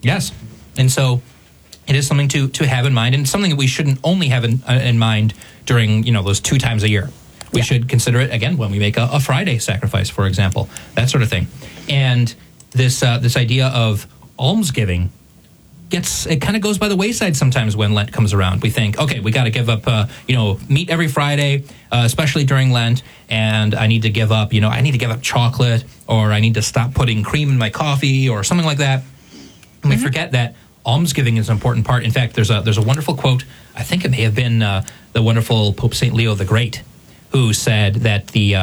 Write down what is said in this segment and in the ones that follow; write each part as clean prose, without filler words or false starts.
Yes. And so it is something to have in mind, and something that we shouldn't only have in mind during, those 2 times a year. We should consider it, again, when we make a Friday sacrifice, for example, that sort of thing. And this idea of almsgiving it kind of goes by the wayside sometimes when Lent comes around. We think, okay, we got to give up, meat every Friday, especially during Lent, and I need to give up, chocolate, or I need to stop putting cream in my coffee, or something like that. And we forget that almsgiving is an important part. In fact, there's a wonderful quote. I think it may have been the wonderful Pope St. Leo the Great, who said that the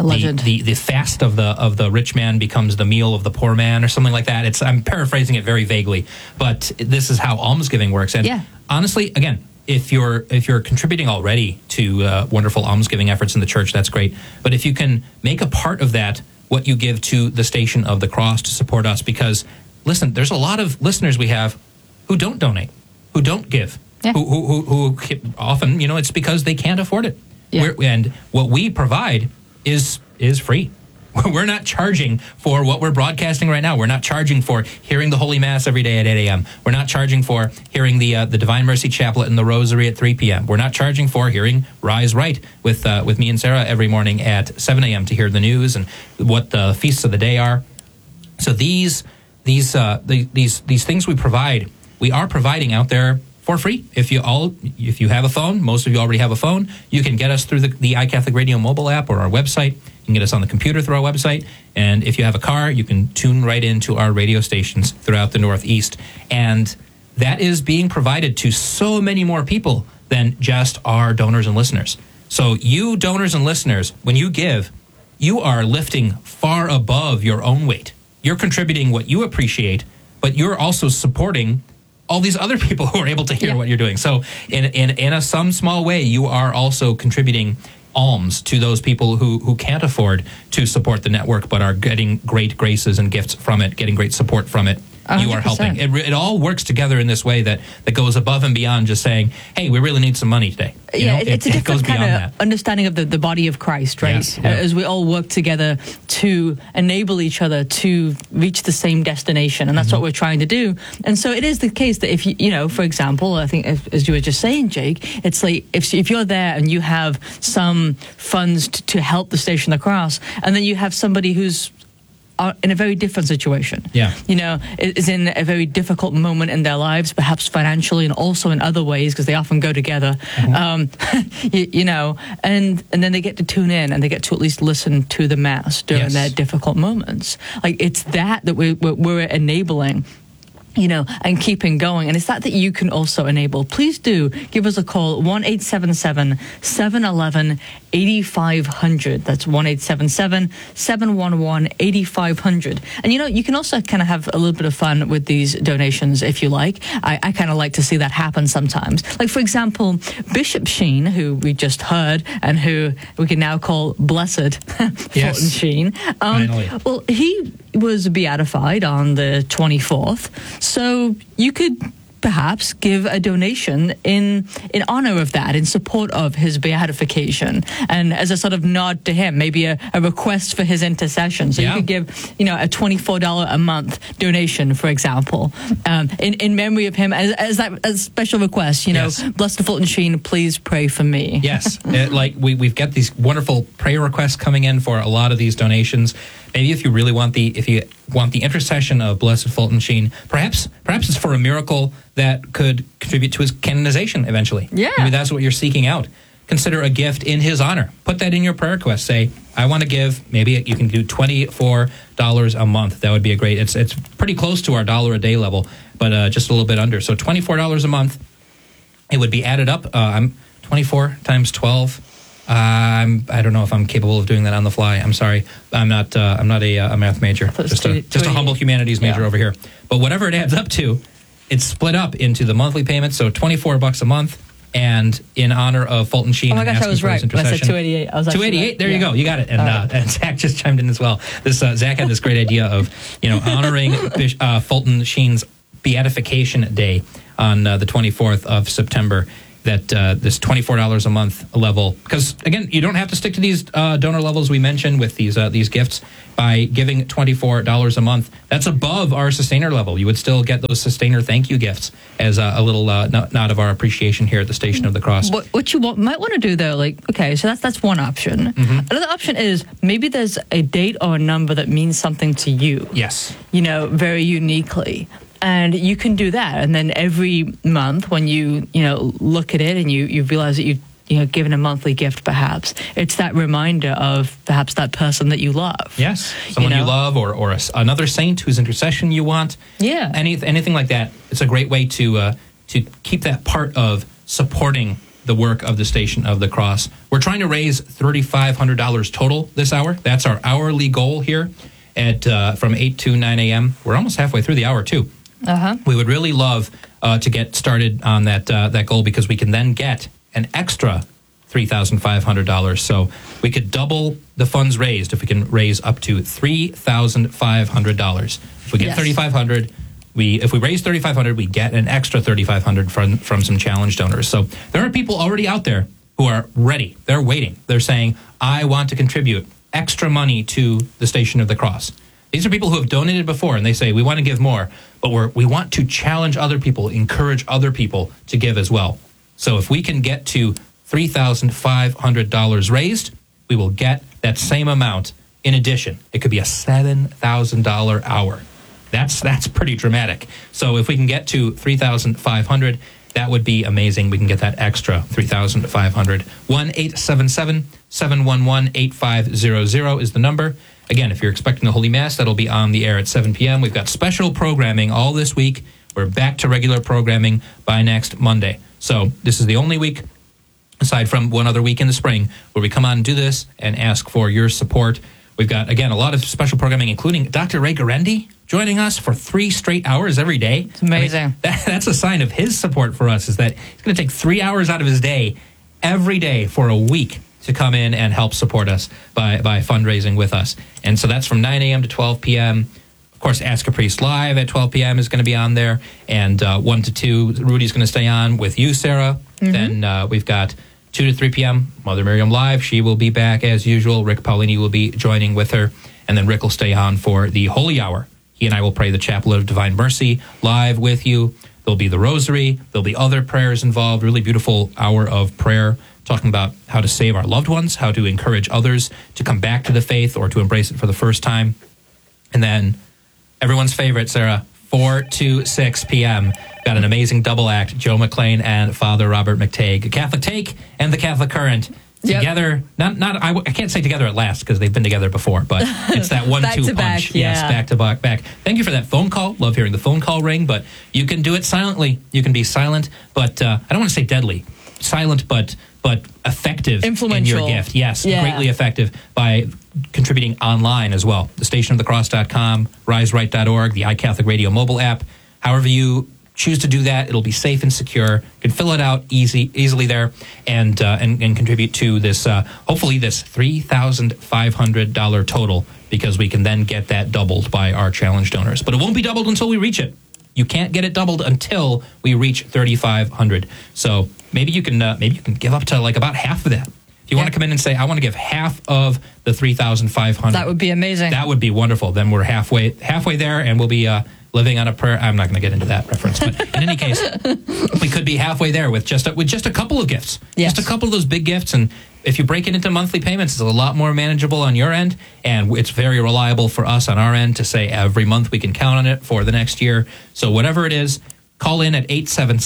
fast of the rich man becomes the meal of the poor man, or something like that. I'm paraphrasing it very vaguely, but this is how almsgiving works. And honestly, again, if you're contributing already to wonderful almsgiving efforts in the church, that's great. But if you can make a part of that what you give to the Station of the Cross to support us, because listen, there's a lot of listeners we have who don't donate, who don't give, who often, it's because they can't afford it. Yeah. And what we provide is free. We're not charging for what we're broadcasting right now. We're not charging for hearing the Holy Mass every day at 8 a.m. We're not charging for hearing the Divine Mercy Chaplet and the Rosary at 3 p.m. We're not charging for hearing Rise Right with me and Sarah every morning at 7 a.m. to hear the news and what the feasts of the day are. So these things we provide, we are providing out there for free. If you have a phone, most of you already have a phone, you can get us through the iCatholic Radio mobile app or our website. You can get us on the computer through our website. And if you have a car, you can tune right into our radio stations throughout the Northeast. And that is being provided to so many more people than just our donors and listeners. So you donors and listeners, when you give, you are lifting far above your own weight. You're contributing what you appreciate, but you're also supporting all these other people who are able to hear what you're doing. So in some small way, you are also contributing alms to those people who can't afford to support the network but are getting great graces and gifts from it, getting great support from it. 100%. You are helping. It all works together in this way that goes above and beyond just saying, hey, we really need some money today. It's a different kind of understanding of the body of Christ, right? Yes, as we all work together to enable each other to reach the same destination, and that's what we're trying to do. And so it is the case that if you for example, I think as you were just saying, Jake, it's like if you're there and you have some funds to help the Station of the Cross, and then you have somebody who's in a very different situation. Is in a very difficult moment in their lives, perhaps financially and also in other ways, because they often go together. And then they get to tune in and they get to at least listen to the Mass during their difficult moments. Like, it's that we're enabling, and keeping going. And it's that you can also enable. Please do give us a call, 1-877-711-8500. That's 1-877-711-8500. And, you can also kind of have a little bit of fun with these donations if you like. I kind of like to see that happen sometimes. Like, for example, Bishop Sheen, who we just heard and who we can now call Blessed Fulton Sheen. Well, he was beatified on the 24th. So you could perhaps give a donation in honor of that, in support of his beatification, and as a sort of nod to him, maybe a request for his intercession. So you could give, a $24 a month donation, for example, in memory of him, as a special request. Blessed Fulton Sheen, please pray for me. Yes, we've got these wonderful prayer requests coming in for a lot of these donations. Maybe if you want the intercession of Blessed Fulton Sheen, perhaps it's for a miracle that could contribute to his canonization eventually. Yeah. Maybe that's what you're seeking out. Consider a gift in his honor. Put that in your prayer request. Say, I want to give, maybe you can do $24 a month. That would be it's pretty close to our $1 a day level, but just a little bit under. So $24 a month, it would be added up. 24 times 12. I don't know if I'm capable of doing that on the fly. I'm sorry. I'm not a math major. Just a humble humanities major over here. But whatever it adds up to, it's split up into the monthly payments. So $24 a month, and in honor of Fulton Sheen. Oh my gosh, I was right. I said 288. I was 288. Right. There you go. You got it. And Zach just chimed in as well. Zach had this great idea of honoring Fulton Sheen's beatification day on the 24th of September. this $24 a month level, because again, you don't have to stick to these donor levels we mentioned with these gifts. By giving $24 a month, that's above our sustainer level. You would still get those sustainer thank you gifts as a little nod of our appreciation here at the Station of the Cross. What you might want to do though, okay, so that's one option. Another option is maybe there's a date or a number that means something to you. Yes. Very uniquely. And you can do that. And then every month when you look at it and you realize that you've given a monthly gift, perhaps it's that reminder of perhaps that person that you love. Yes, someone you love, or another saint whose intercession you want. Yeah, anything like that. It's a great way to keep that part of supporting the work of the Station of the Cross. We're trying to raise $3,500 total this hour. That's our hourly goal here at from 8 to 9 a.m. We're almost halfway through the hour too. We would really love to get started on that goal, because we can then get an extra $3,500. So we could double the funds raised if we can raise up to $3,500. If we get $3,500, if we raise $3,500, we get an extra $3,500 from some challenge donors. So there are people already out there who are ready. They're waiting. They're saying, I want to contribute extra money to the Station of the Cross. These are people who have donated before, and they say, we want to give more, but we want to challenge other people, encourage other people to give as well. So if we can get to $3,500 raised, we will get that same amount in addition. It could be a $7,000 hour. That's pretty dramatic. So if we can get to $3,500, that would be amazing. We can get that extra $3,500. 1-877-711-8500 is the number. Again, if you're expecting the Holy Mass, that'll be on the air at 7 p.m. We've got special programming all this week. We're back to regular programming by next Monday. So this is the only week, aside from one other week in the spring, where we come on and do this and ask for your support. We've got, again, a lot of special programming, including Dr. Ray Garendi joining us for 3 straight hours every day. It's amazing. That's a sign of his support for us, is that he's going to take 3 hours out of his day every day for a week to come in and help support us by fundraising with us. And so that's from 9 a.m. to 12 p.m. Of course, Ask a Priest Live at 12 p.m. is going to be on there. And 1 to 2, Rudy's going to stay on with you, Sarah. Then we've got 2 to 3 p.m., Mother Miriam Live. She will be back as usual. Rick Paulini will be joining with her. And then Rick will stay on for the Holy Hour. He and I will pray the Chaplet of Divine Mercy live with you. There'll be the Rosary. There'll be other prayers involved. Really beautiful hour of prayer, talking about how to save our loved ones, how to encourage others to come back to the faith or to embrace it for the first time. And then everyone's favorite, Sarah, 4 to 6 p.m. Got an amazing double act, Joe McLean and Father Robert McTague. Catholic Take and the Catholic Current together. I can't say together at last because they've been together before, but it's that 1-2 punch. Yes, back to back. Thank you for that phone call. Love hearing the phone call ring, but you can do it silently. You can be silent, but I don't want to say deadly. Silent, but effective in your gift. Yes, greatly effective by contributing online as well. The stationofthecross.com, riseright.org, the iCatholic Radio mobile app. However you choose to do that, it'll be safe and secure. You can fill it out easily there and contribute to this, hopefully this $3,500 total, because we can then get that doubled by our challenge donors. But it won't be doubled until we reach it. You can't get it doubled until we reach 3,500. So maybe you can give up to like about half of that. If you want to come in and say, I want to give half of the 3,500. That would be amazing. That would be wonderful. Then we're halfway there, and we'll be living on a prayer. I'm not going to get into that reference, but in any case, we could be halfway there with just a couple of gifts. Yes. Just a couple of those big gifts. And if you break it into monthly payments, it's a lot more manageable on your end, and it's very reliable for us on our end to say every month we can count on it for the next year. So whatever it is, call in at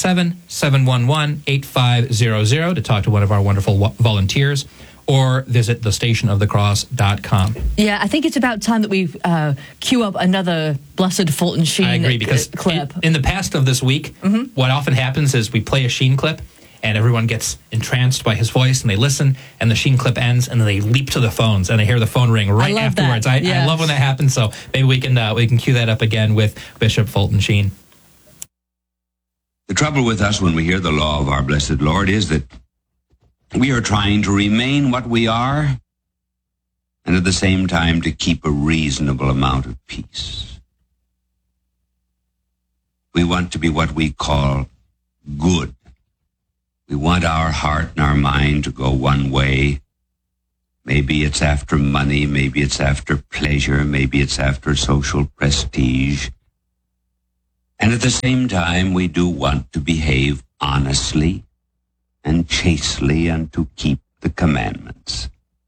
877-711-8500 to talk to one of our wonderful volunteers, or visit thestationofthecross.com. Yeah, I think it's about time that we queue up another Blessed Fulton Sheen clip. I agree, because in the past of this week, what often happens is we play a Sheen clip, and everyone gets entranced by his voice, and they listen, and the Sheen clip ends, and then they leap to the phones, and they hear the phone ring right afterwards. I love when that happens, so maybe we can cue that up again with Bishop Fulton Sheen. The trouble with us when we hear the law of our blessed Lord is that we are trying to remain what we are, and at the same time to keep a reasonable amount of peace. We want to be what we call good. We want our heart and our mind to go one way. Maybe it's after money, maybe it's after pleasure, maybe it's after social prestige. And at the same time, we do want to behave honestly and chastely and to keep the commandments.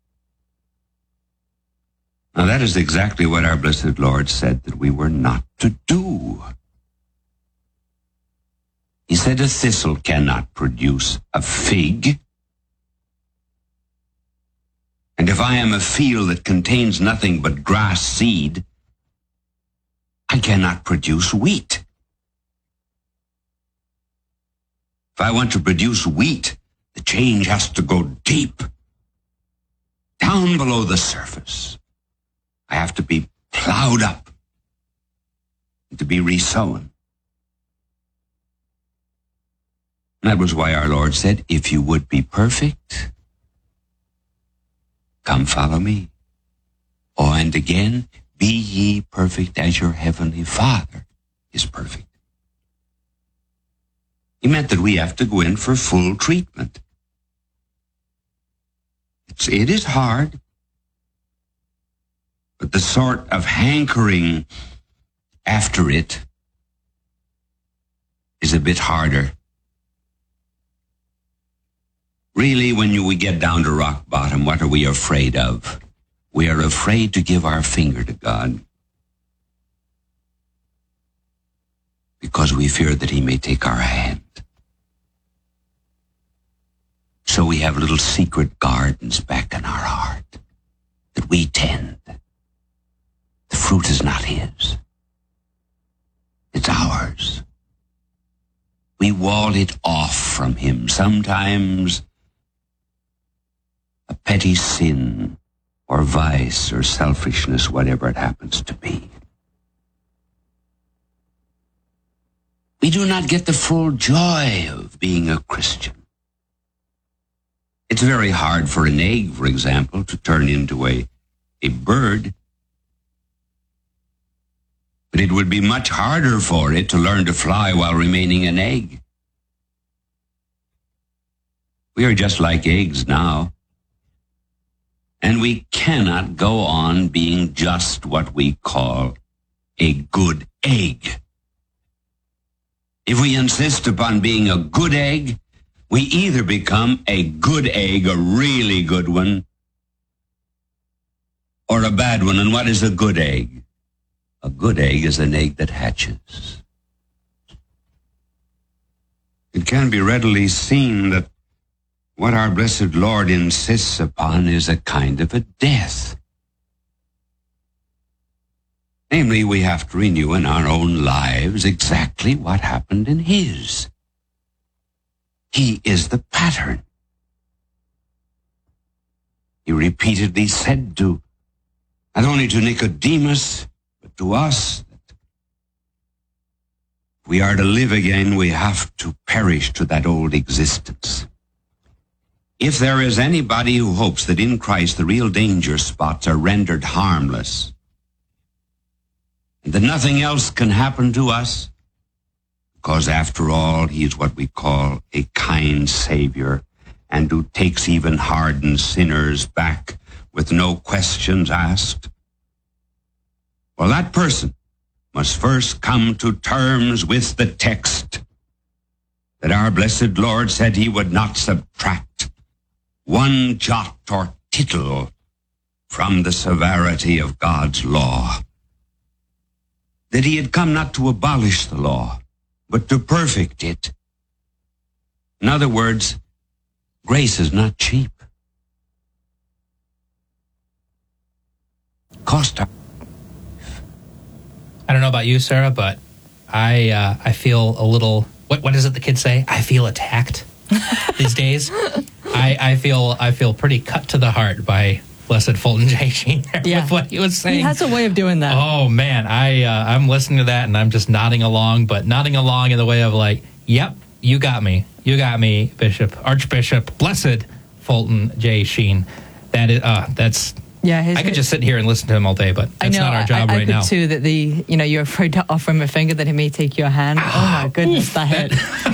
Now that is exactly what our blessed Lord said that we were not to do. He said a thistle cannot produce a fig. And if I am a field that contains nothing but grass seed, I cannot produce wheat. If I want to produce wheat, the change has to go deep, down below the surface. I have to be plowed up and to be resown. That was why our Lord said, if you would be perfect, come follow me. Oh, and again, be ye perfect as your heavenly Father is perfect. He meant that we have to go in for full treatment. It is hard, but the sort of hankering after it is a bit harder. Really, when we get down to rock bottom, what are we afraid of? We are afraid to give our finger to God because we fear that he may take our hand. So we have little secret gardens back in our heart that we tend. The fruit is not his. It's ours. We wall it off from him. Sometimes a petty sin or vice or selfishness, whatever it happens to be. We do not get the full joy of being a Christian. It's very hard for an egg, for example, to turn into a bird. But it would be much harder for it to learn to fly while remaining an egg. We are just like eggs now. And we cannot go on being just what we call a good egg. If we insist upon being a good egg, we either become a good egg, a really good one, or a bad one. And what is a good egg? A good egg is an egg that hatches. It can be readily seen that what our blessed Lord insists upon is a kind of a death. Namely, we have to renew in our own lives exactly what happened in his. He is the pattern. He repeatedly said to, not only to Nicodemus, but to us, that if we are to live again, we have to perish to that old existence. If there is anybody who hopes that in Christ the real danger spots are rendered harmless, and that nothing else can happen to us, because after all, he is what we call a kind Savior, and who takes even hardened sinners back with no questions asked. Well, that person must first come to terms with the text that our blessed Lord said he would not subtract one jot or tittle from the severity of God's law. That he had come not to abolish the law, but to perfect it. In other words, grace is not cheap. Cost. I don't know about you, Sarah, but I feel a little. What is it the kids say? I feel attacked these days. I feel pretty cut to the heart by Blessed Fulton J. Sheen with what he was saying. He has a way of doing that. Oh man, I'm listening to that and I'm just nodding along, but nodding along in the way of like, yep, you got me, Archbishop Blessed Fulton J. Sheen. That is Yeah, I could just sit here and listen to him all day, but that's not our job right now. I could too. That you're afraid to offer him a finger that he may take your hand. Oh my goodness, that hit.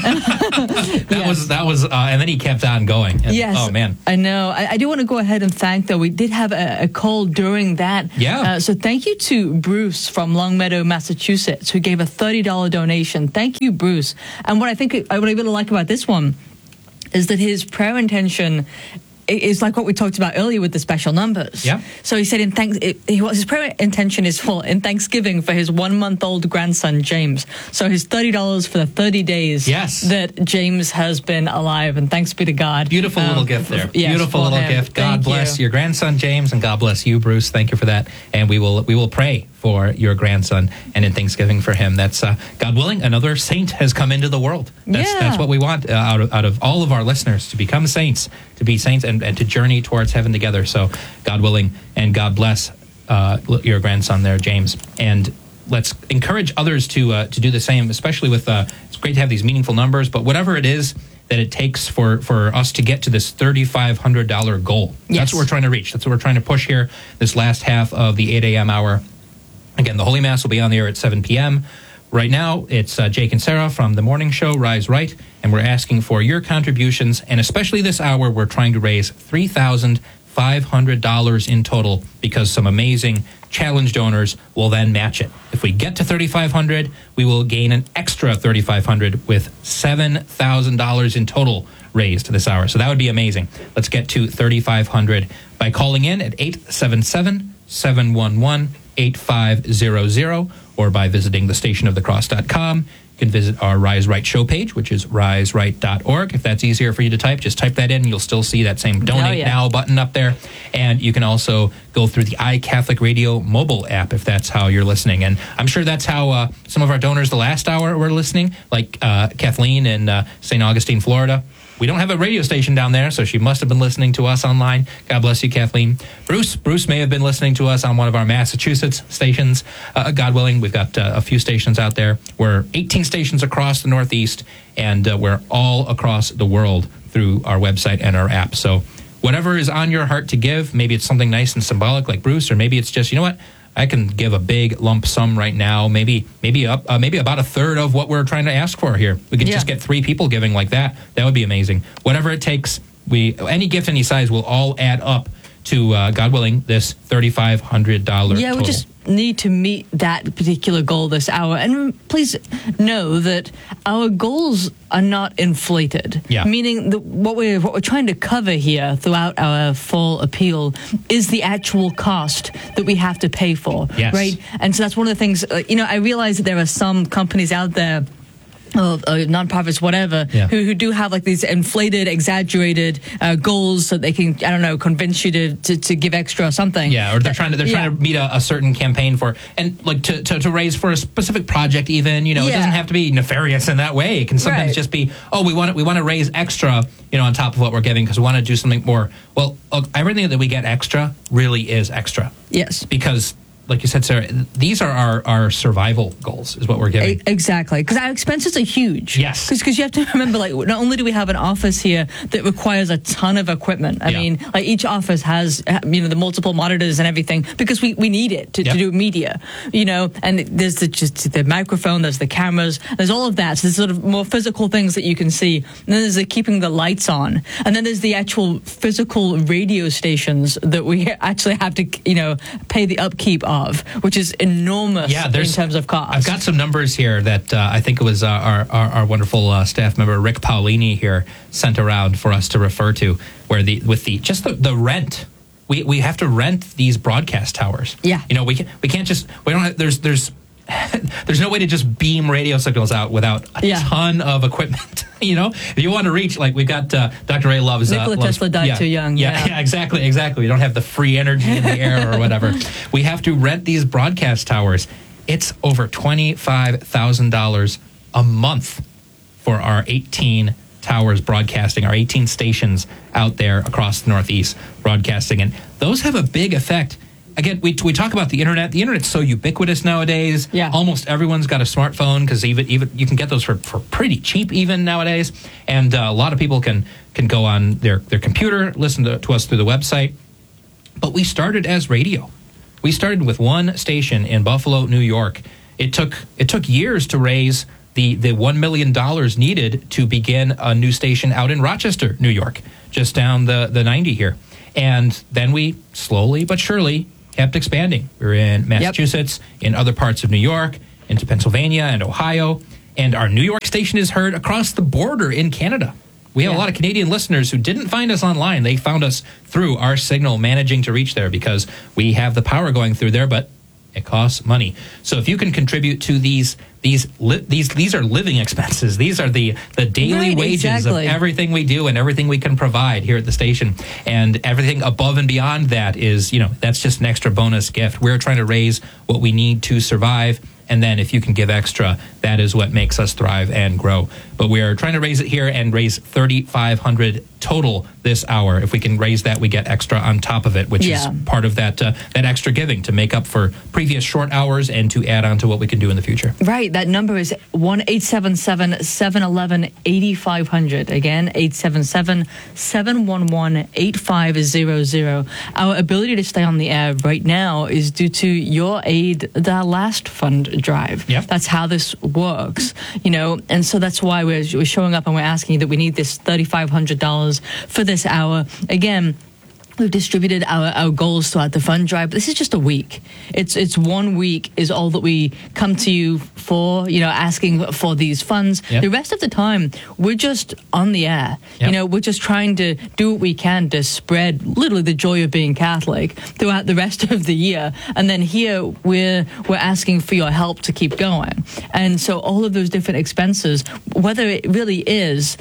That was, and then he kept on going. And, yes. Oh man. I know. I do want to go ahead and thank, though, we did have a call during that. Yeah. So thank you to Bruce from Longmeadow, Massachusetts, who gave a $30 donation. Thank you, Bruce. And what I really like about this one is that his prayer intention is like what we talked about earlier with the special numbers. Yeah. So he said his prayer intention is in Thanksgiving for his 1-month-old grandson, James. So his $30 for the 30 days that James has been alive, and thanks be to God. Beautiful little gift there. Yes, beautiful little gift. God bless your grandson, James, and God bless you, Bruce. Thank you for that. And we will pray for your grandson and in Thanksgiving for him. That's God willing, another saint has come into the world. That's what we want out of all of our listeners, to become saints, to be saints and to journey towards heaven together. So God willing, and God bless your grandson there, James. And let's encourage others to do the same, especially with it's great to have these meaningful numbers, but whatever it is that it takes for us to get to this $3,500 goal. Yes. That's what we're trying to reach. That's what we're trying to push here this last half of the 8 a.m. hour. Again, the Holy Mass will be on the air at 7 p.m. Right now, it's Jake and Sarah from the morning show, Rise Right, and we're asking for your contributions, and especially this hour, we're trying to raise $3,500 in total, because some amazing challenge donors will then match it. If we get to $3,500, we will gain an extra $3,500 with $7,000 in total raised this hour. So that would be amazing. Let's get to $3,500 by calling in at 877-711-8500, or by visiting thestationofthecross.com. You can visit our Rise Right show page, which is riseright.org. If that's easier for you to type, just type that in. You'll still see that same Donate Now button up there. And you can also go through the iCatholic Radio mobile app if that's how you're listening. And I'm sure that's how some of our donors the last hour were listening, like Kathleen in St. Augustine, Florida. We don't have a radio station down there, so she must have been listening to us online. God bless you, Kathleen. Bruce may have been listening to us on one of our Massachusetts stations. God willing, we've got a few stations out there. We're 18 stations across the Northeast, and we're all across the world through our website and our app. So whatever is on your heart to give, maybe it's something nice and symbolic like Bruce, or maybe it's just, you know what, I can give a big lump sum right now, maybe about a third of what we're trying to ask for here. We could just get 3 people giving like that. That would be amazing. Whatever it takes, any gift, any size will all add up to, God willing, this $3,500 total. We just need to meet that particular goal this hour. And please know that our goals are not inflated. Yeah. Meaning that what we're trying to cover here throughout our full appeal is the actual cost that we have to pay for. Yes. Right? And so that's one of the things, I realize that there are some companies out there, nonprofits, whatever, who do have like these inflated, exaggerated goals so they can, convince you to give extra or something. Yeah, or they're trying to meet a certain campaign for, and like to raise for a specific project even, it doesn't have to be nefarious in that way. It can sometimes just be, we want to raise extra, on top of what we're giving because we want to do something more. Well, everything that we get extra really is extra. Yes. Because like you said, Sarah, these are our survival goals, is what we're giving. Exactly, because our expenses are huge. Yes. Because you have to remember, not only do we have an office here that requires a ton of equipment. I mean, each office has, the multiple monitors and everything, because we need it to do media, and there's the microphone, there's the cameras, there's all of that. So there's sort of more physical things that you can see. And then there's the keeping the lights on. And then there's the actual physical radio stations that we actually have to, pay the upkeep of, which is enormous in terms of cost. I've got some numbers here that I think it was our wonderful staff member Rick Paulini here sent around for us to refer to, where the rent. We have to rent these broadcast towers. Yeah. We can't just, we don't have, there's no way to just beam radio signals out without a ton of equipment. If you want to reach, like we've got Dr. Ray loves Nikola Tesla died too young. Yeah, exactly. We don't have the free energy in the air or whatever. We have to rent these broadcast towers. It's over $25,000 a month for our 18 towers broadcasting, our 18 stations out there across the Northeast broadcasting, and those have a big effect. Again, we talk about the internet. The internet's so ubiquitous nowadays. Yeah. Almost everyone's got a smartphone, because even you can get those for pretty cheap even nowadays. And a lot of people can go on their computer, listen to us through the website. But we started as radio. We started with one station in Buffalo, New York. It took years to raise the $1 million needed to begin a new station out in Rochester, New York, just down the 90 here. And then we slowly but surely kept expanding. We were in Massachusetts, in other parts of New York, into Pennsylvania and Ohio. And our New York station is heard across the border in Canada. We have a lot of Canadian listeners who didn't find us online. They found us through our signal managing to reach there because we have the power going through there, but it costs money. So if you can contribute to these are living expenses. These are the daily wages of everything we do and everything we can provide here at the station. And everything above and beyond that is, that's just an extra bonus gift. We're trying to raise what we need to survive. And then if you can give extra, that is what makes us thrive and grow. But we are trying to raise it here and raise $3,500 total this hour. If we can raise that, we get extra on top of it, which is part of that extra giving to make up for previous short hours and to add on to what we can do in the future. Right. That number is 1-877-711-8500. Again, 877-711-8500. Our ability to stay on the air right now is due to your aid, the last fund drive. Yep. That's how this works, and so that's why we're showing up and we're asking you that we need this $3,500 for this hour. Again, we've distributed our goals throughout the fund drive. But this is just a week. It's 1 week is all that we come to you for, asking for these funds. Yep. The rest of the time, we're just on the air. Yep. We're just trying to do what we can to spread literally the joy of being Catholic throughout the rest of the year. And then here, we're asking for your help to keep going. And so all of those different expenses, whether it really is,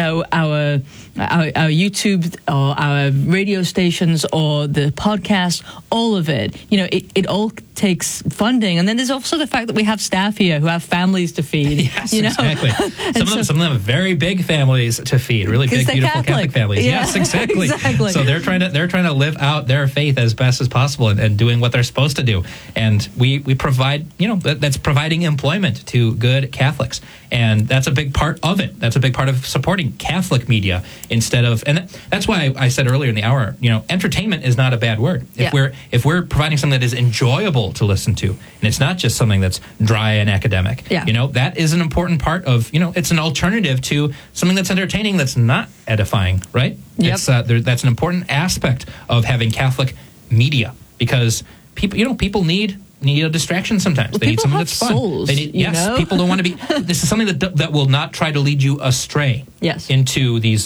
our YouTube or our radio stations or the podcast, all of it, it all takes funding. And then there's also the fact that we have staff here who have families to feed. Yes, exactly. Some of them have very big families to feed, really big, beautiful Catholic families. Yeah, yes, exactly. Exactly. So they're trying to live out their faith as best as possible and doing what they're supposed to do. And we provide, that's providing employment to good Catholics. And that's a big part of it. That's a big part of supporting Catholic media instead of, and that's why I said earlier in the hour, entertainment is not a bad word. If we're providing something that is enjoyable to listen to, and it's not just something that's dry and academic, that is an important part of, it's an alternative to something that's entertaining that's not edifying, right? Yep. That's an important aspect of having Catholic media because people need a distraction sometimes. Well, they need something that's fun. Souls, people don't want to be. This is something that will not try to lead you astray. Yes. Into these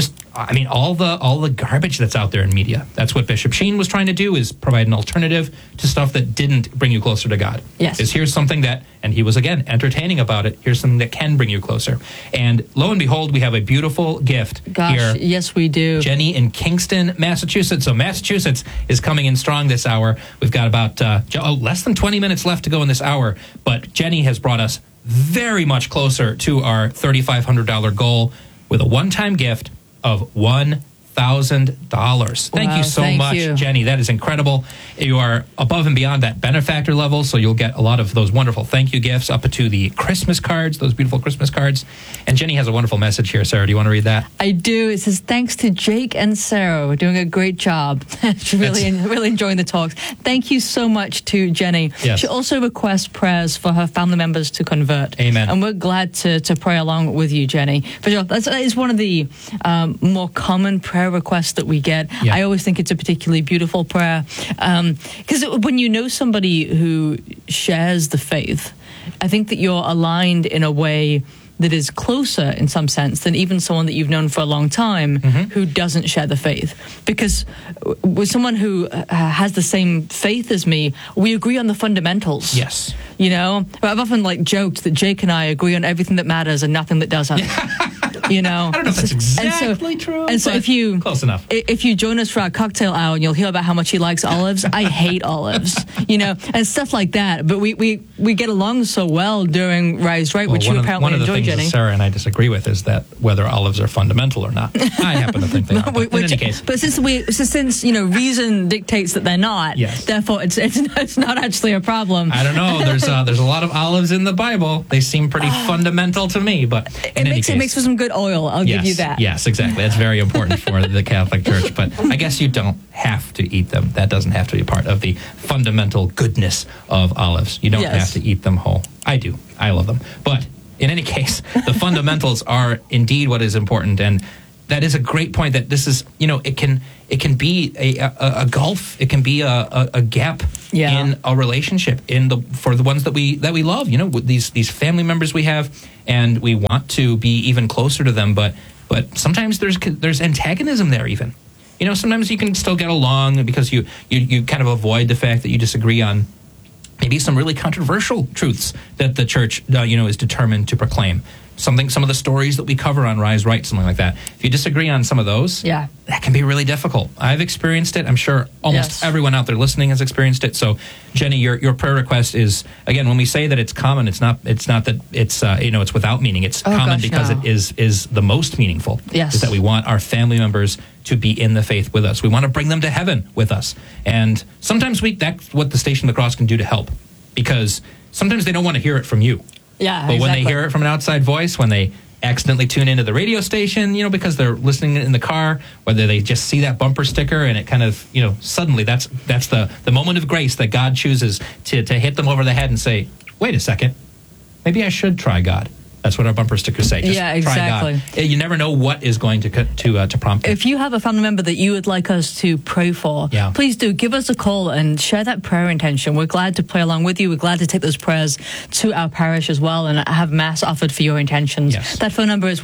all the garbage that's out there in media. That's what Bishop Sheen was trying to do, is provide an alternative to stuff that didn't bring you closer to God. Yes. Is here's something that, and he was again entertaining about it. Here's something that can bring you closer. And lo and behold, we have a beautiful gift here. Yes, we do. Jenny in Kingston, Massachusetts. So Massachusetts is coming in strong this hour. We've got about less than 20 minutes left to go in this hour, but Jenny has brought us very much closer to our $3,500 goal with a one-time gift of $1,000. Thank you so much, Jenny. That is incredible. You are above and beyond that benefactor level, so you'll get a lot of those wonderful thank you gifts up to the Christmas cards, those beautiful Christmas cards. And Jenny has a wonderful message here. Sarah, do you want to read that? I do. It says, thanks to Jake and Sarah. We're doing a great job. really enjoying the talks. Thank you so much to Jenny. Yes. She also requests prayers for her family members to convert. Amen. And we're glad to pray along with you, Jenny. For sure. That is one of the more common prayer requests that we get. Yeah. I always think it's a particularly beautiful prayer. Because when you know somebody who shares the faith, I think that you're aligned in a way that is closer in some sense than even someone that you've known for a long time who doesn't share the faith. Because with someone who has the same faith as me, we agree on the fundamentals. Yes. I've often joked that Jake and I agree on everything that matters and nothing that doesn't. I don't know if that's exactly true. And so close enough. If you join us for our cocktail hour, and you'll hear about how much he likes olives. I hate olives, and stuff like that. But we get along so well during Rise Right, which you apparently enjoy, Jenny. One of the things that Sarah and I disagree with is that whether olives are fundamental or not. I happen to think they are. But in any case, but since reason dictates that they're not, yes. Therefore it's not actually a problem. I don't know. There's a lot of olives in the Bible. They seem pretty fundamental to me, but it makes for some good oil. I'll give you that. Yes, exactly. That's very important for the Catholic Church. But I guess you don't have to eat them. That doesn't have to be part of the fundamental goodness of olives. You don't have to eat them whole. I do. I love them. But in any case, the fundamentals are indeed what is important. And that is a great point, that this is, it can be a gulf. It can be a gap in a relationship for the ones that we love, with these family members we have, and we want to be even closer to them. But sometimes there's antagonism there even. Sometimes you can still get along because you kind of avoid the fact that you disagree on maybe some really controversial truths that the church, is determined to proclaim. Some of the stories that we cover on Rise Right, something like that. If you disagree on some of those, that can be really difficult. I've experienced it. I'm sure almost everyone out there listening has experienced it. So, Jenny, your prayer request is, again, when we say that it's common, it's not that it's it's without meaning. It's common because it is the most meaningful. Yes, is that we want our family members to be in the faith with us. We want to bring them to heaven with us, and sometimes that's what the Station of the Cross can do to help, because sometimes they don't want to hear it from you. Yeah, but when they hear it from an outside voice, when they accidentally tune into the radio station, because they're listening in the car, whether they just see that bumper sticker and it kind of, suddenly that's the moment of grace that God chooses to hit them over the head and say, wait a second, maybe I should try God. That's what our bumper stickers say. Just exactly. Try God. You never know what is going to prompt them. If you have a family member that you would like us to pray for, please do give us a call and share that prayer intention. We're glad to pray along with you. We're glad to take those prayers to our parish as well and have Mass offered for your intentions. Yes. That phone number is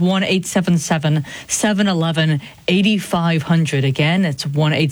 1-877-711-8500. Again, it's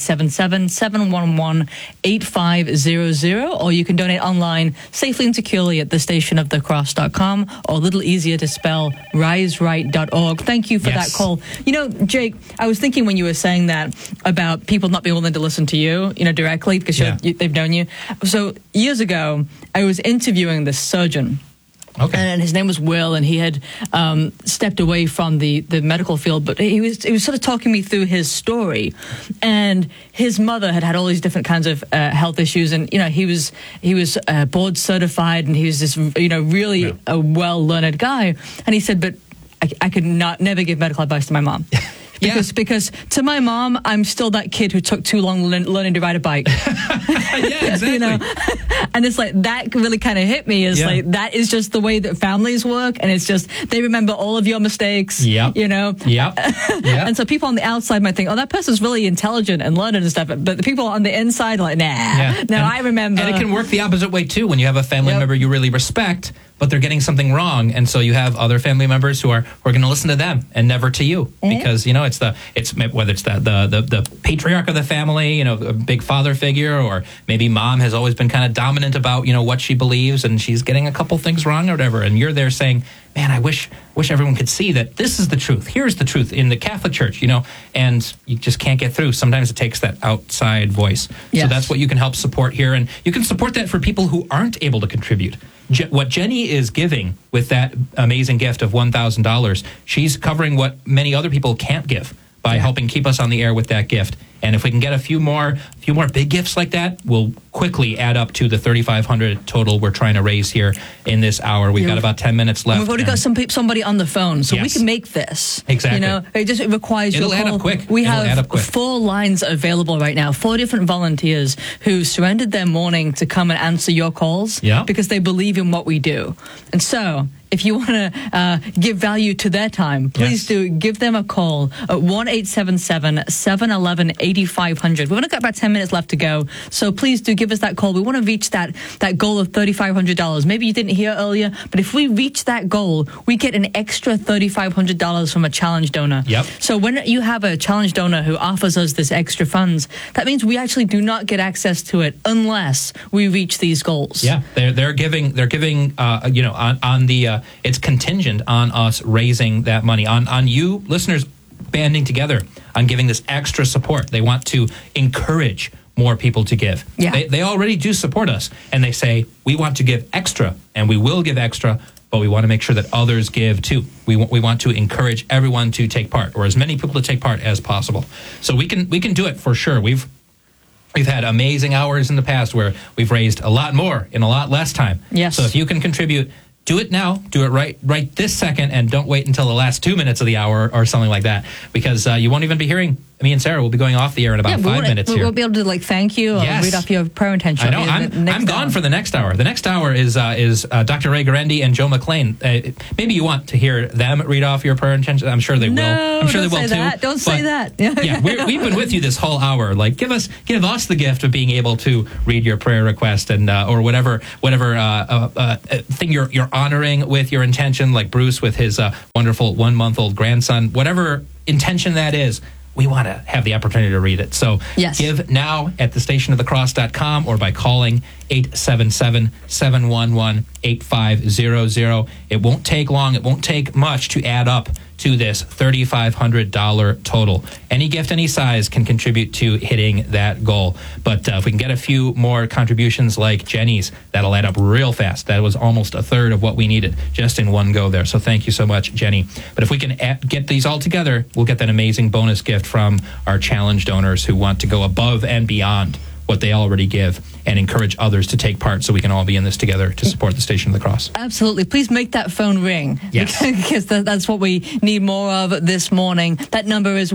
1-877-711-8500. Or you can donate online safely and securely at thestationofthecross.com, or a little easier to spell, riseright.org. Thank you for that call. Jake, I was thinking when you were saying that about people not being willing to listen to you, directly because they've known you. So years ago, I was interviewing this surgeon. Okay. And his name was Will, and he had stepped away from the medical field, but he was sort of talking me through his story. And his mother had all these different kinds of health issues, and he was board certified, and he was this really a well-learned guy. And he said, but I could never give medical advice to my mom. Because to my mom, I'm still that kid who took too long learning to ride a bike. Exactly. And it's like, that really kind of hit me. Like, that is just the way that families work. And it's just, they remember all of your mistakes. And so people on the outside might think, oh, that person's really intelligent and learned and stuff. But the people on the inside are like, I remember. And it can work the opposite way, too, when you have a family member you really respect, but they're getting something wrong, and so you have other family members who are going to listen to them and never to you, because it's whether it's the patriarch of the family, a big father figure, or maybe mom has always been kind of dominant about what she believes, and she's getting a couple things wrong or whatever, and you're there saying, man, I wish everyone could see that this is the truth. Here's the truth in the Catholic Church, and you just can't get through. Sometimes it takes that outside voice. So that's what you can help support here, and you can support that for people who aren't able to contribute. What Jenny is giving with that amazing gift of $1,000, she's covering what many other people can't give by helping keep us on the air with that gift. And if we can get a few more big gifts like that, we'll quickly add up to the $3,500 total we're trying to raise here in this hour. We've got about 10 minutes left. We've already got somebody on the phone, so we can make this. Exactly. It requires your call. It'll add up quick. We have 4 lines available right now, 4 different volunteers who surrendered their morning to come and answer your calls because they believe in what we do. And so, if you want to give value to their time, please do give them a call at 1-877-711-8500. We've only got about 10 minutes left to go, so please do give us that call. We want to reach that goal of $3,500. Maybe you didn't hear earlier, but if we reach that goal, we get an extra $3,500 from a challenge donor. So when you have a challenge donor who offers us this extra funds, that means we actually do not get access to it unless we reach these goals. They're giving on the it's contingent on us raising that money, on you listeners banding together on giving this extra support. They want to encourage more people to give. They already do support us, and they say, we want to give extra, and we will give extra, but we want to make sure that others give too. We want to encourage everyone to take part, or as many people to take part as possible. So we can do it for sure. We've had amazing hours in the past where we've raised a lot more in a lot less time. Yes. So if you can contribute, do it now. Do it right this second, and don't wait until the last 2 minutes of the hour or something like that, because you won't even be hearing me and Sarah will be going off the air in about 5 minutes here. We'll be able to thank you or read off your prayer intention. I know. I'm gone for the next hour. The next hour is Dr. Ray Garendi and Joe McLean. Maybe you want to hear them read off your prayer intention. I'm sure they will. I'm sure they will too. Don't say that. Yeah, we've been with you this whole hour. Like, give us the gift of being able to read your prayer request and or whatever thing you're honoring with your intention. Like Bruce with his wonderful 1-month-old grandson. Whatever intention that is, we want to have the opportunity to read it. So give now at thestationofthecross.com or by calling 877-711-8500. It won't take long. It won't take much to add up to this $3,500 total. Any gift, any size can contribute to hitting that goal. But if we can get a few more contributions like Jenny's, that'll add up real fast. That was almost a third of what we needed just in one go there. So thank you so much, Jenny. But if we can get these all together, we'll get that amazing bonus gift from our challenge donors who want to go above and beyond what they already give and encourage others to take part so we can all be in this together to support the Station of the Cross. Absolutely. Please make that phone ring. Yes. Because that's what we need more of this morning. That number is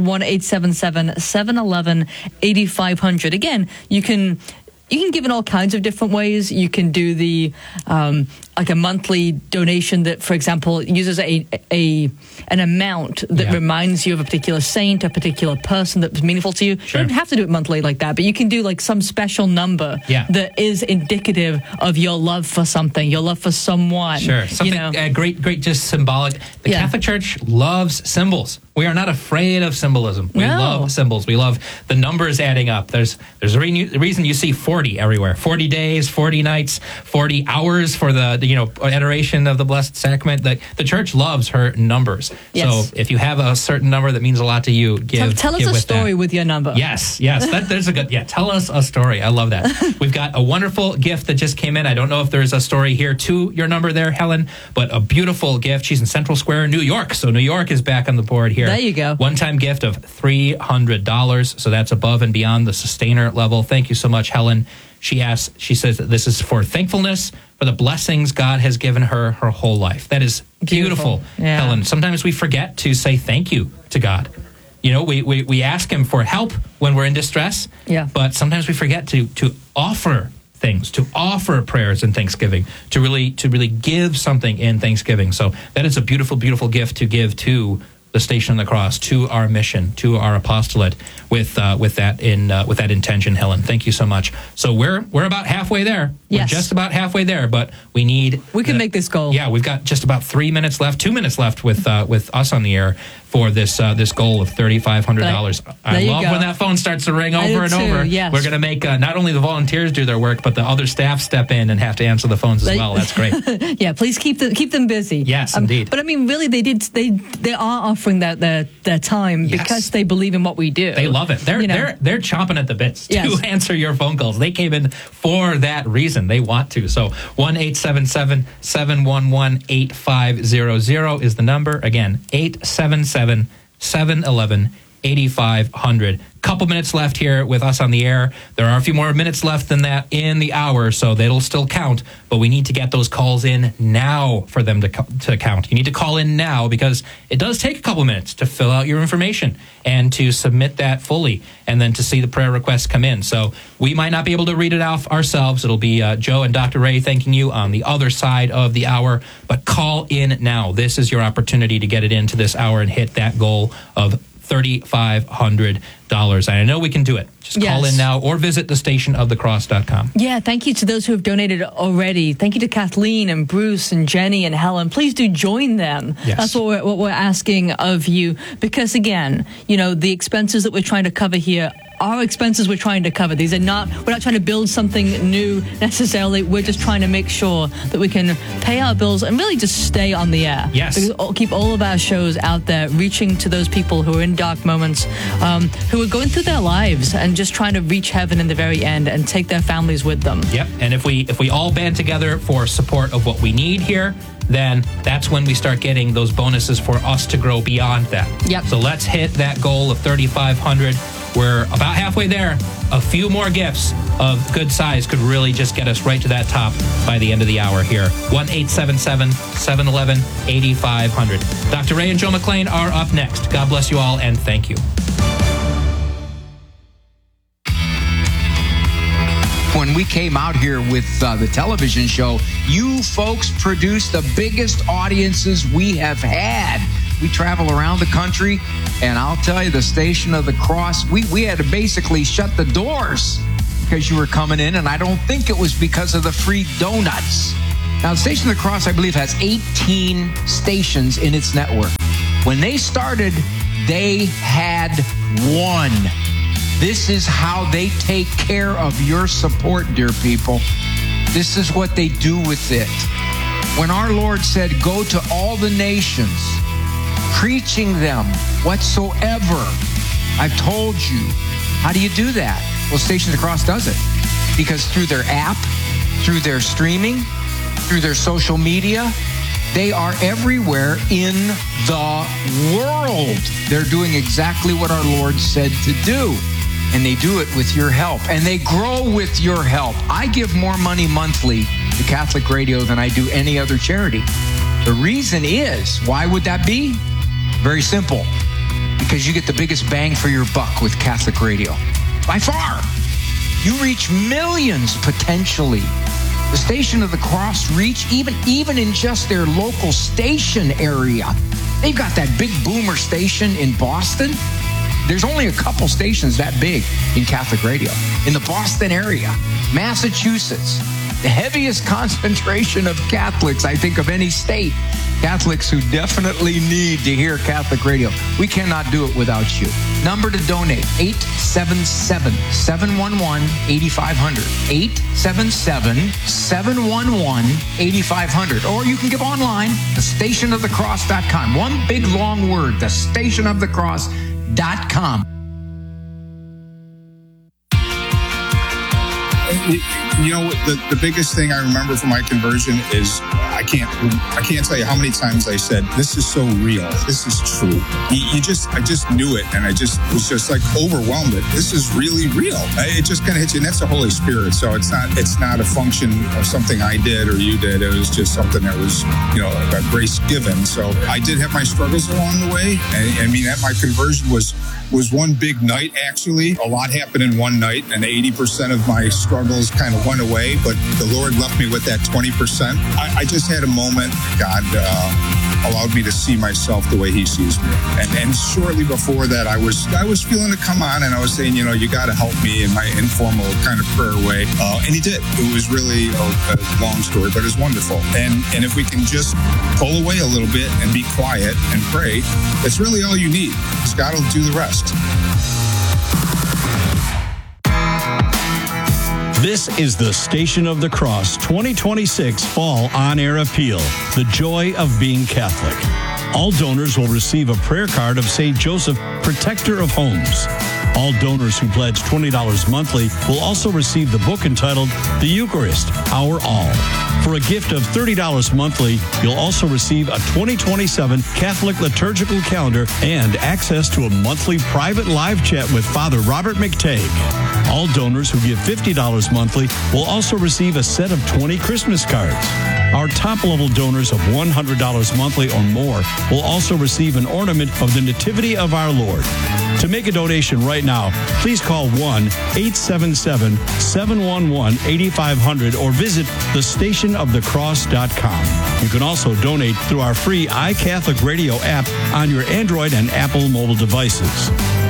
1-877-711-8500. Again, you can give in all kinds of different ways. You can do the like a monthly donation that, for example, uses an amount that reminds you of a particular saint, a particular person that was meaningful to you. Sure. You don't have to do it monthly like that, but you can do like some special number that is indicative of your love for something, your love for someone. Sure. Something great, just symbolic. The Catholic Church loves symbols. We are not afraid of symbolism. We love symbols. We love the numbers adding up. There's a reason you see 40 everywhere. 40 days, 40 nights, 40 hours for the adoration of the Blessed Sacrament. The Church loves her numbers. Yes. So if you have a certain number that means a lot to you, tell us a story with your number. Yes. There's a good. Tell us a story. I love that. We've got a wonderful gift that just came in. I don't know if there's a story here to your number there, Helen, but a beautiful gift. She's in Central Square, New York. So New York is back on the board here. There you go. One-time gift of $300. So that's above and beyond the sustainer level. Thank you so much, Helen. She says that this is for thankfulness for the blessings God has given her whole life. That is beautiful. Helen. Sometimes we forget to say thank you to God. We ask him for help when we're in distress, but sometimes we forget to offer things, to offer prayers and thanksgiving, to really give something in thanksgiving. So that is a beautiful, beautiful gift to give to the Station of the Cross, to our mission, to our apostolate, with that intention, Helen. Thank you so much. So we're about halfway there. Yes. We're just about halfway there, but we can make this goal. Yeah, we've got just about 2 minutes left with us on the air for this goal of $3,500. I love when that phone starts to ring over and over. Yes. We're going to make not only the volunteers do their work, but the other staff step in and have to answer the phones as well. That's great. Yeah, please keep them busy. Yes, indeed. But I mean, really, they are offering their time because they believe in what we do. They love it. They're chomping at the bits to answer your phone calls. They came in for that reason. They want to. So 1-877-711-8500 is the number. Again, 877-711-8500. Couple minutes left here with us on the air. There are a few more minutes left than that in the hour, so that'll still count. But we need to get those calls in now for them to count. You need to call in now because it does take a couple minutes to fill out your information and to submit that fully, and then to see the prayer requests come in. So we might not be able to read it off ourselves. It'll be Joe and Dr. Ray thanking you on the other side of the hour. But call in now. This is your opportunity to get it into this hour and hit that goal of $3,500. And I know we can do it. Just call in now or visit thestationofthecross.com. Yeah, thank you to those who have donated already. Thank you to Kathleen and Bruce and Jenny and Helen. Please do join them. Yes. That's what we're asking of you. Because again, the expenses that we're trying to cover here are expenses we're trying to cover. We're not trying to build something new necessarily. We're just trying to make sure that we can pay our bills and really just stay on the air. Yes. Keep all of our shows out there, reaching to those people who are in dark moments, who are going through their lives and just trying to reach heaven in the very end and take their families with them. Yep. And if we all band together for support of what we need here, then that's when we start getting those bonuses for us to grow beyond that. Yep. So let's hit that goal of $3,500. We're about halfway there. A few more gifts of good size could really just get us right to that top by the end of the hour here. 1-877-711-8500. Dr. Ray and Joe McClain are up next. God bless you all, and thank you. When we came out here with the television show, you folks produced the biggest audiences we have had. We travel around the country, and I'll tell you, the Station of the Cross, we had to basically shut the doors because you were coming in, and I don't think it was because of the free donuts. Now, the Station of the Cross, I believe, has 18 stations in its network. When they started, they had one. This is how they take care of your support, dear people. This is what they do with it. When our Lord said, go to all the nations, preaching them whatsoever, I've told you. How do you do that? Well, Station of the Cross does it. Because through their app, through their streaming, through their social media, they are everywhere in the world. They're doing exactly what our Lord said to do. And they do it with your help. And they grow with your help. I give more money monthly to Catholic Radio than I do any other charity. The reason is, why would that be? Very simple. Because you get the biggest bang for your buck with Catholic Radio. By far. You reach millions potentially. The Station of the Cross reach even in just their local station area. They've got that big boomer station in Boston. There's only a couple stations that big in Catholic radio. In the Boston area, Massachusetts, the heaviest concentration of Catholics, I think, of any state. Catholics who definitely need to hear Catholic radio. We cannot do it without you. Number to donate, 877-711-8500. 877-711-8500. Or you can give online, thestationofthecross.com. One big long word, thestationofthecross.com. You know, the biggest thing I remember from my conversion is I can't tell you how many times I said, this is so real. This is true. I just knew it, and I just was just like overwhelmed that this is really real. It just kind of hits you, and that's the Holy Spirit. So it's not a function of something I did or you did. It was just something that was, you know, a grace given. So I did have my struggles along the way. I mean, at my conversion was one big night, actually. A lot happened in one night, and 80% of my struggles kind of went away, but the Lord left me with that 20%. I just had a moment. God allowed me to see myself the way He sees me. And shortly before that, I was feeling it come on, and I was saying, you know, you got to help me in my informal kind of prayer way. And He did. It was really a long story, but it's wonderful. And if we can just pull away a little bit and be quiet and pray, that's really all you need, because God will do the rest. This is the Station of the Cross 2026 Fall On-Air Appeal, the joy of being Catholic. All donors will receive a prayer card of St. Joseph, Protector of Homes. All donors who pledge $20 monthly will also receive the book entitled The Eucharist, Our All. For a gift of $30 monthly, you'll also receive a 2027 Catholic liturgical calendar and access to a monthly private live chat with Father Robert McTague. All donors who give $50 monthly will also receive a set of 20 Christmas cards. Our top-level donors of $100 monthly or more will also receive an ornament of the Nativity of our Lord. To make a donation right now, please call 1-877-711-8500 or visit thestationofthecross.com. You can also donate through our free iCatholic Radio app on your Android and Apple mobile devices.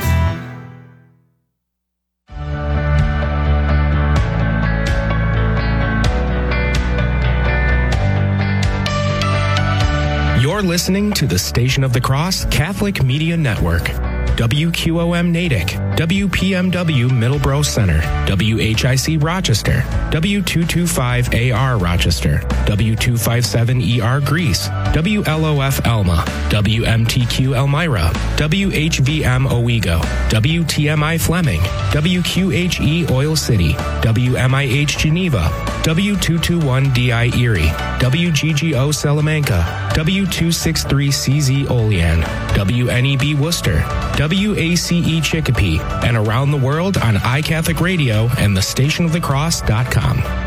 You're listening to the Station of the Cross Catholic Media Network. WQOM Natick, WPMW Middleborough Center, WHIC Rochester, W225AR Rochester, W257ER Greece, WLOF Elma, WMTQ Elmira, WHVM Owego, WTMI Fleming, WQHE Oil City, WMIH Geneva, W221DI Erie, WGGO Salamanca, W263CZ Olean, WNEB Worcester, WACE Chicopee, and around the world on iCatholic Radio and thestationofthecross.com.